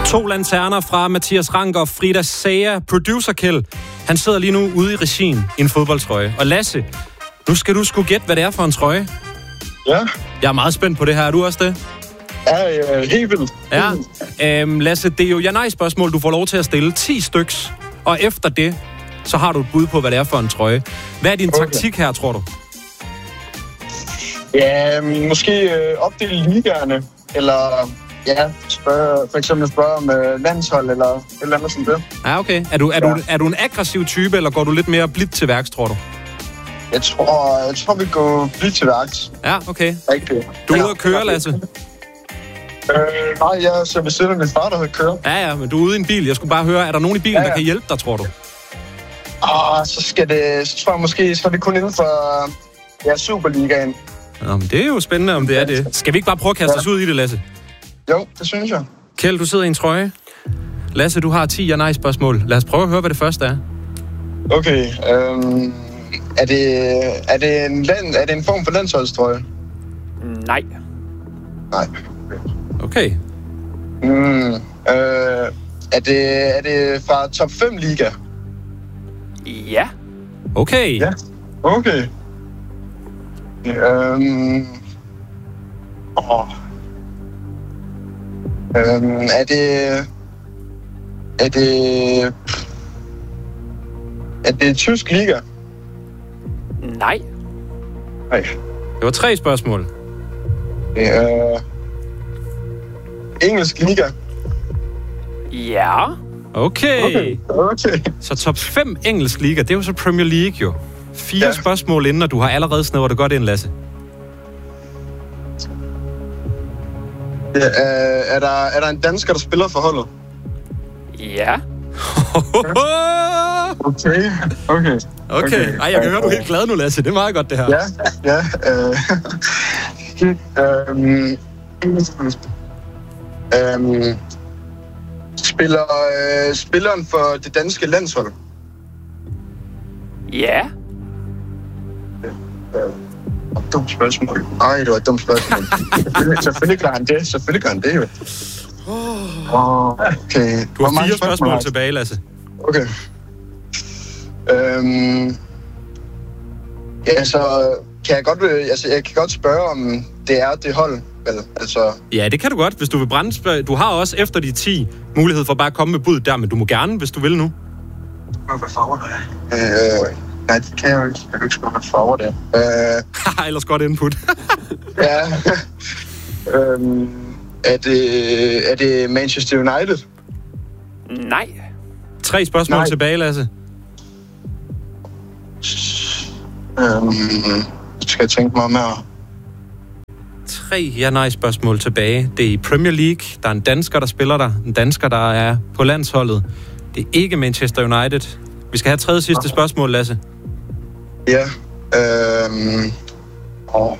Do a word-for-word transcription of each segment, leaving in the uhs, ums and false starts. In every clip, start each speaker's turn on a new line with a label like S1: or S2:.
S1: To lanterner fra Mathias Rank og Frida Sager. Producer Kjeld, han sidder lige nu ude i regien i en fodboldtrøje. Og Lasse, nu skal du sgu gætte, hvad det er for en trøje.
S2: Ja.
S1: Jeg er meget spændt på det her. Er du også det?
S2: Ja, ja, helt vildt.
S1: Ja. Øhm, Lasse, det er jo ja-nej-spørgsmål, du får lov til at stille. ti styks. Og efter det, så har du et bud på, hvad det er for en trøje. Hvad er din okay. taktik her, tror du?
S2: Ja, måske øh, opdele ligaerne. Eller ja, spørge, for eksempel spørge om øh, landshold eller et eller andet sådan det.
S1: Ja, okay. Er du, er, ja. du, er du en aggressiv type, eller går du lidt mere blidt til værks, tror du?
S2: Jeg tror, jeg tror vi går blidt til værks.
S1: Ja, okay.
S2: Okay.
S1: Du er ude at køre, Lasse?
S2: Øh, nej, jeg er serviceret min far, der hedder køre.
S1: Ja, ja, men du er ude i en bil. Jeg skulle bare høre, er der nogen i bilen, ja, ja. der kan hjælpe dig, tror du?
S2: Ah, så skal det, så tror jeg måske, så er det kun inden for ja, Superligaen.
S1: Nå, men det er jo spændende, om det er det. Skal vi ikke bare prøve at kaste ja. os ud i det, Lasse?
S2: Jo, det synes jeg.
S1: Kjeld, du sidder i en trøje. Lasse, du har ti ja-nej-spørgsmål. Lad os prøve at høre, hvad det første er.
S2: Okay, øhm, er, det, er, det en land, er det en form for landsholdstrøje?
S3: Nej.
S2: Nej.
S1: Okay.
S2: Mm, øh, er, det, er det fra top fem liga?
S3: Ja.
S1: Okay.
S2: Ja, okay. Øhm, åh. Øhm, er det... Er det... Er det tysk liga?
S3: Nej.
S2: Nej.
S1: Det var tre spørgsmål.
S2: Øh, engelsk liga?
S3: Ja.
S1: Okay.
S2: Okay. Okay.
S1: Så top fem engelsk liga, det er jo så Premier League jo. Fire ja. spørgsmål inden, og du har allerede snævret det godt ind, Lasse.
S2: Ja, øh, er, der, er der en dansker, der spiller for holdet?
S3: Ja.
S2: Okay. Okay.
S1: Okay. Ej, jeg kan høre, du er helt glad nu, Lasse. Det er meget godt, det her.
S2: Ja, ja. Øh, øhm, øhm, spiller øh, spilleren for det danske landshold?
S3: Ja.
S2: Dumt spørgsmål. Ej, det var et dumt spørgsmål. selvfølgelig, selvfølgelig gør han det. Selvfølgelig gør han det, jo. Oh, okay.
S1: Du har fire spørgsmål, spørgsmål tilbage, Lasse.
S2: Okay. Øhm, ja, så kan jeg godt, altså, jeg kan godt spørge, om det er det hold, vel? Altså...
S1: Ja, det kan du godt, hvis du vil brænde. Du har også efter de ti mulighed for bare at komme med bud der, men du må gerne, hvis du vil nu.
S2: Hvad farver der er? Øh, nej, det kan jeg jo ikke. Jeg kan ikke spørge, hvad farver det er.
S1: Øh, Ellers godt input.
S2: ja. øhm, er, det, er det Manchester United?
S3: Nej.
S1: Tre spørgsmål nej. tilbage, Lasse.
S2: Øhm, skal jeg tænke mig mere?
S1: Tre ja-nej-spørgsmål tilbage. Det er i Premier League. Der er en dansker, der spiller der. En dansker, der er på landsholdet. Det er ikke Manchester United. Vi skal have tredje sidste spørgsmål, Lasse.
S2: Ja. Øhm... Åh.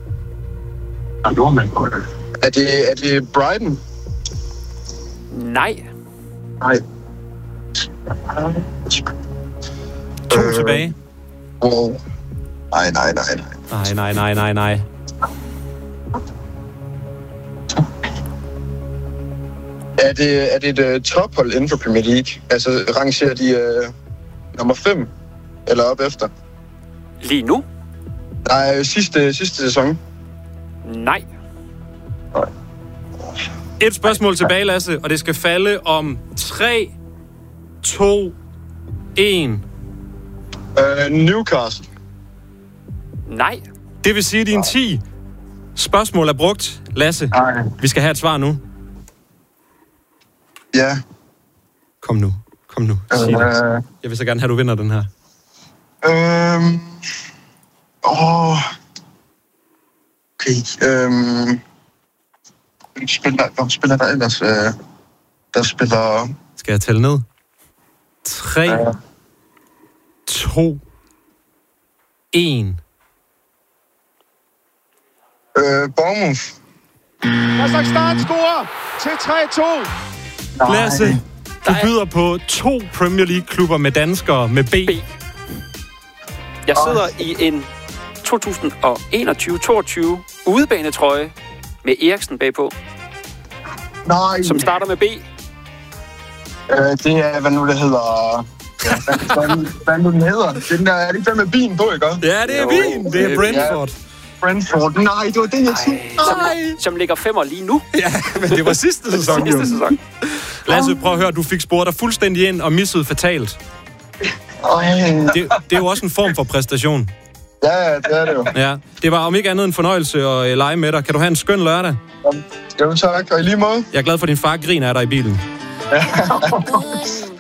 S2: Er det, er det Brighton?
S3: Nej.
S2: Nej.
S1: To øh... tilbage.
S2: Åh. Nej, nej, nej,
S1: nej. Nej, nej, nej, nej, nej.
S2: Er det, er det et uh, tophold inden for Premier League? Altså, rangerer de uh, nummer fem? Eller op efter?
S3: Lige nu?
S2: Nej, sidste, sidste sæson.
S3: Nej.
S2: Nej.
S1: Et spørgsmål tilbage, Lasse, og det skal falde om tre, to, en.
S2: Uh, Newcastle.
S3: Nej.
S1: Det vil sige, at dine ti spørgsmål er brugt. Lasse,
S2: nej.
S1: Vi skal have et svar nu.
S2: Ja.
S1: Kom nu. Kom nu. Sig uh, det. Jeg vil så gerne have, at du vinder den her.
S2: Øhm... Åh... Okay, øhm... Hvem spiller, hvem spiller der ellers? Øh, der spiller...
S1: Skal jeg tælle ned? tre, uh. to, en.
S2: Øh, Bournemouth.
S4: Kazakhstan scorer til tre to.
S1: Lasse, du byder på to Premier League-klubber med danskere med B.
S3: B. Jeg sidder i en to tusind enogtyve toogtyve udebanetrøje med Eriksen bagpå.
S2: Nej.
S3: Som starter med B.
S2: Øh, det er, hvad nu det hedder... Ja, hvad, hvad nu den hedder? Den der, er det ikke den med bilen på, ikke?
S1: Ja, det er Wien. Det er Brentford.
S2: Brentford. Nej, det var det, jeg tænkte.
S3: Som, som ligger femmer lige nu.
S1: Ja, men det var sidste sæson, jo.
S3: Sidste sæson.
S1: Lasse, prøv at høre, du fik sporet dig fuldstændig ind og misset fatalt. Det, det er jo også en form for præstation.
S2: Ja, det er det jo.
S1: Ja, det var om ikke andet en fornøjelse at uh, lege med dig. Kan du have en skøn lørdag?
S2: Jo, tak. Og i lige måde.
S1: Jeg er glad for, at din far griner af dig i bilen.